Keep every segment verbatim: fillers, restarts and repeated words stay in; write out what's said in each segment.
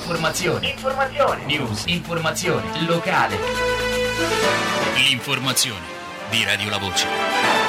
Informazione. Informazione. News. Informazione. Locale. L'informazione di Radio La Voce.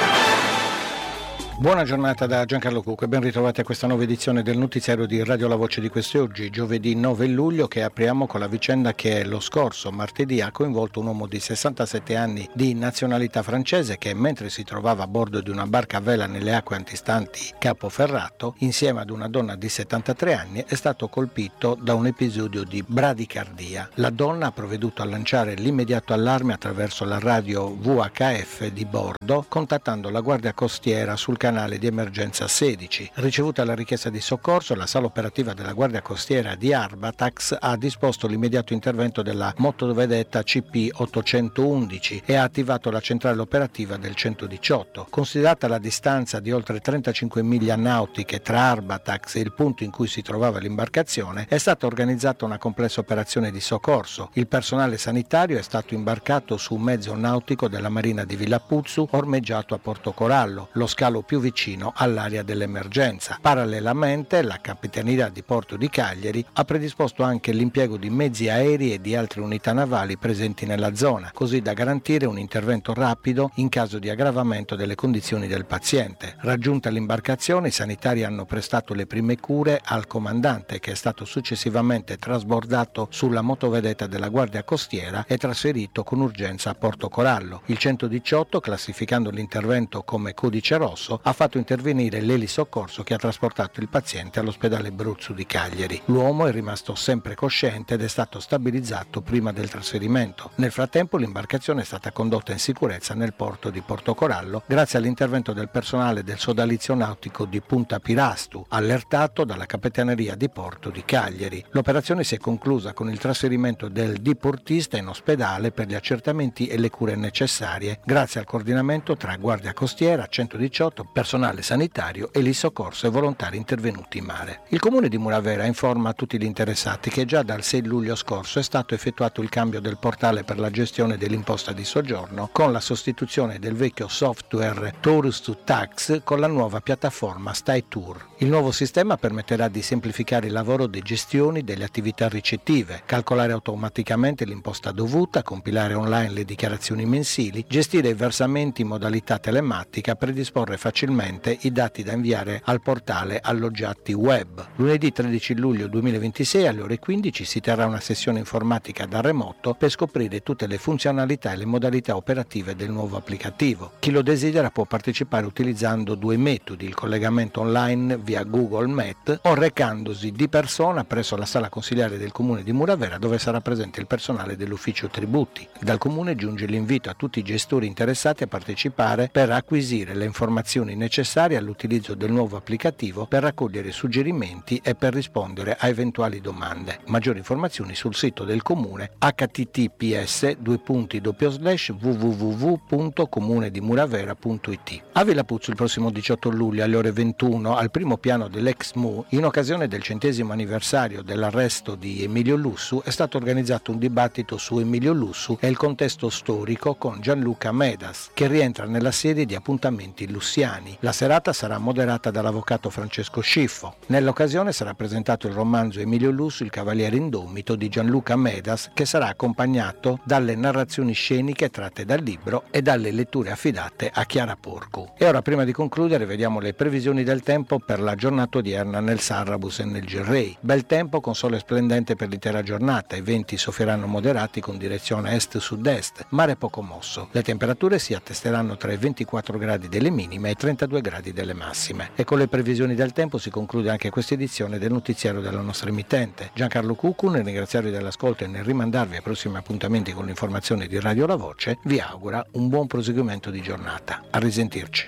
Buona giornata da Giancarlo Cucco e ben ritrovati a questa nuova edizione del notiziario di Radio La Voce di quest'oggi, giovedì nove luglio, che apriamo con la vicenda che lo scorso martedì ha coinvolto un uomo di sessantasette anni di nazionalità francese che, mentre si trovava a bordo di una barca a vela nelle acque antistanti Capo Ferrato, insieme ad una donna di settantatré anni, è stato colpito da un episodio di bradicardia. La donna ha provveduto a lanciare l'immediato allarme attraverso la radio V H F di bordo, contattando la Guardia Costiera sul canale canale di emergenza sedici. Ricevuta la richiesta di soccorso, la sala operativa della Guardia Costiera di Arbatax ha disposto l'immediato intervento della motovedetta C P ottocentoundici e ha attivato la centrale operativa del centodiciotto. Considerata la distanza di oltre trentacinque miglia nautiche tra Arbatax e il punto in cui si trovava l'imbarcazione, è stata organizzata una complessa operazione di soccorso. Il personale sanitario è stato imbarcato su un mezzo nautico della Marina di Villapuzzu ormeggiato a Portocorallo, lo scalo più vicino all'area dell'emergenza. Parallelamente, la Capitaneria di Porto di Cagliari ha predisposto anche l'impiego di mezzi aerei e di altre unità navali presenti nella zona, così da garantire un intervento rapido in caso di aggravamento delle condizioni del paziente. Raggiunta l'imbarcazione, i sanitari hanno prestato le prime cure al comandante, che è stato successivamente trasbordato sulla motovedetta della Guardia Costiera e trasferito con urgenza a Portocorallo. Il centodiciotto, classificando l'intervento come codice rosso, ha fatto intervenire l'elisoccorso che ha trasportato il paziente all'ospedale Bruzzu di Cagliari. L'uomo è rimasto sempre cosciente ed è stato stabilizzato prima del trasferimento. Nel frattempo l'imbarcazione è stata condotta in sicurezza nel porto di Portocorallo grazie all'intervento del personale del sodalizio nautico di Punta Pirastu, allertato dalla Capitaneria di Porto di Cagliari. L'operazione si è conclusa con il trasferimento del diportista in ospedale per gli accertamenti e le cure necessarie, grazie al coordinamento tra Guardia Costiera, centodiciotto, personale sanitario e il soccorso e volontari intervenuti in mare. Il comune di Muravera informa tutti gli interessati che già dal sei luglio scorso è stato effettuato il cambio del portale per la gestione dell'imposta di soggiorno con la sostituzione del vecchio software Tourist to Tax con la nuova piattaforma StyTour. Il nuovo sistema permetterà di semplificare il lavoro di gestione delle attività ricettive, calcolare automaticamente l'imposta dovuta, compilare online le dichiarazioni mensili, gestire i versamenti in modalità telematica, predisporre facilmente i dati da inviare al portale alloggiati web. Lunedì tredici luglio duemilaventisei alle ore quindici si terrà una sessione informatica da remoto per scoprire tutte le funzionalità e le modalità operative del nuovo applicativo. Chi lo desidera può partecipare utilizzando due metodi: il collegamento online via Google Meet o recandosi di persona presso la sala consiliare del comune di Muravera, dove sarà presente il personale dell'ufficio tributi. Dal comune giunge l'invito a tutti i gestori interessati a partecipare per acquisire le informazioni necessarie all'utilizzo del nuovo applicativo, per raccogliere suggerimenti e per rispondere a eventuali domande. Maggiori informazioni sul sito del comune h t t p s due punti doppio slash w w w punto comune di muravera punto i t. A Villapuzzu il prossimo diciotto luglio alle ore ventuno, al primo piano dell'ex M U, in occasione del centesimo anniversario dell'arresto di Emilio Lussu, è stato organizzato un dibattito su Emilio Lussu e il contesto storico con Gianluca Medas, che rientra nella serie di appuntamenti lussiani. La serata sarà moderata dall'avvocato Francesco Sciffo. Nell'occasione sarà presentato il romanzo Emilio Lussu, il cavaliere indomito di Gianluca Medas, che sarà accompagnato dalle narrazioni sceniche tratte dal libro e dalle letture affidate a Chiara Porcu. E ora, prima di concludere, vediamo le previsioni del tempo per la giornata odierna nel Sarrabus e nel Girrei. Bel tempo con sole splendente per l'intera giornata, i venti soffieranno moderati con direzione est-sud-est, mare poco mosso. Le temperature si attesteranno tra i ventiquattro gradi delle minime e i trentadue gradi delle massime. E con le previsioni del tempo si conclude anche questa edizione del notiziario della nostra emittente. Giancarlo Cuccu, nel ringraziarvi dell'ascolto e nel rimandarvi ai prossimi appuntamenti con l'informazione di Radio La Voce, vi augura un buon proseguimento di giornata. A risentirci.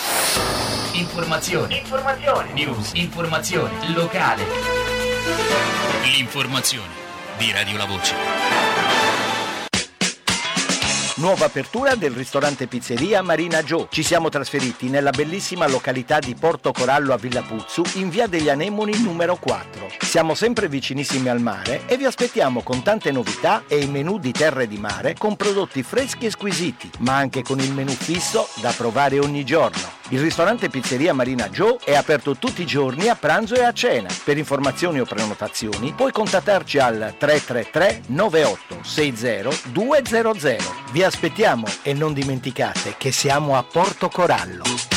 Informazione. Informazione. News. Informazione. Locale. L'informazione di Radio La Voce. Nuova apertura del ristorante pizzeria Marina Joe. Ci siamo trasferiti nella bellissima località di Portocorallo a Villapuzzu, in via degli Anemoni numero quattro. Siamo sempre vicinissimi al mare e vi aspettiamo con tante novità e i menù di terra e di mare con prodotti freschi e squisiti, ma anche con il menù fisso da provare ogni giorno. Il ristorante Pizzeria Marina Joe è aperto tutti i giorni a pranzo e a cena. Per informazioni o prenotazioni puoi contattarci al tre tre tre nove otto sei zero due zero zero. Vi aspettiamo e non dimenticate che siamo a Porto Corallo.